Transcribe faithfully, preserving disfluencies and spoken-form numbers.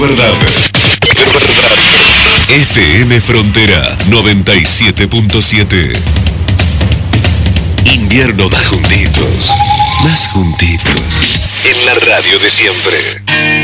verdad. De verdad. F M Frontera noventa y siete punto siete. Invierno más juntitos. Más juntitos. En la radio de siempre.